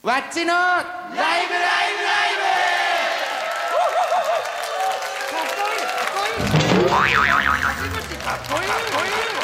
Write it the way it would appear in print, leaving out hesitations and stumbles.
わっちのライブライブライブ。かっこいいかっこいい。かっこいい。